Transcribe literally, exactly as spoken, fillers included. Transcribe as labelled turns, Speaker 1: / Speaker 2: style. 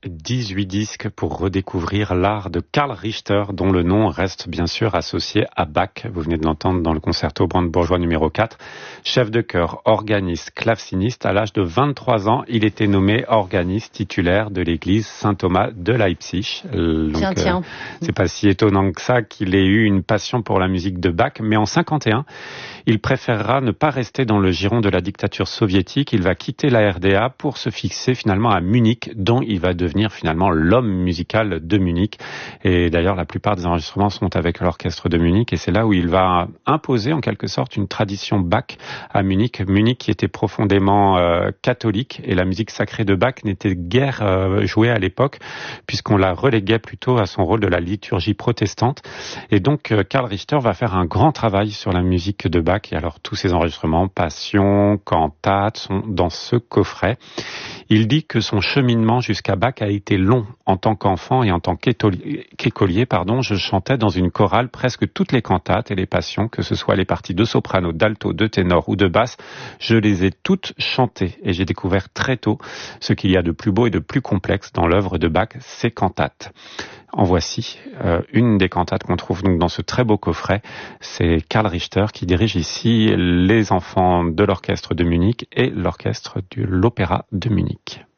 Speaker 1: dix-huit disques pour redécouvrir l'art de Karl Richter, dont le nom reste bien sûr associé à Bach. Vous venez de l'entendre dans le concerto brandebourgeois numéro quatre. Chef de chœur, organiste, claveciniste, à l'âge de vingt-trois ans, il était nommé organiste titulaire de l'église Saint-Thomas de Leipzig. Donc,
Speaker 2: tiens, tiens.
Speaker 1: Euh, c'est pas si étonnant que ça qu'il ait eu une passion pour la musique de Bach, mais en cinquante et un, il préférera ne pas rester dans le giron de la dictature soviétique. Il va quitter la R D A pour se fixer finalement à Munich, dont il va devenir finalement l'homme musical de Munich. Et d'ailleurs, la plupart des enregistrements sont avec l'orchestre de Munich, et c'est là où il va imposer en quelque sorte une tradition Bach à Munich. Munich qui était profondément euh, catholique, et la musique sacrée de Bach n'était guère euh, jouée à l'époque, puisqu'on la reléguait plutôt à son rôle de la liturgie protestante. Et donc, euh, Karl Richter va faire un grand travail sur la musique de Bach, et alors tous ces enregistrements, passions, cantates, sont dans ce coffret. Il dit que son cheminement jusqu'à Bach a été long. En tant qu'enfant et en tant qu'écolier, pardon, je chantais dans une chorale presque toutes les cantates et les passions, que ce soit les parties de soprano, d'alto, de ténor ou de basse. Je les ai toutes chantées, et j'ai découvert très tôt ce qu'il y a de plus beau et de plus complexe dans l'œuvre de Bach, ces cantates. En voici euh, une des cantates qu'on trouve donc dans ce très beau coffret. C'est Karl Richter qui dirige ici les enfants de l'orchestre de Munich et l'orchestre de l'opéra de Munich.